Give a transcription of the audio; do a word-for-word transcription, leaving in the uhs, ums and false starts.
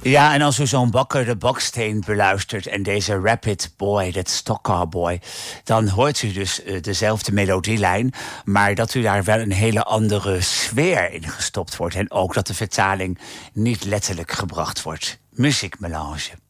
Ja, en als u zo'n Bakker de Baksteen beluistert en deze Rapid Boy, dat Stock Cowboy, dan hoort u dus uh, dezelfde melodielijn, maar dat u daar wel een hele andere sfeer in gestopt wordt. En ook dat de vertaling niet letterlijk gebracht wordt. Muziekmelange.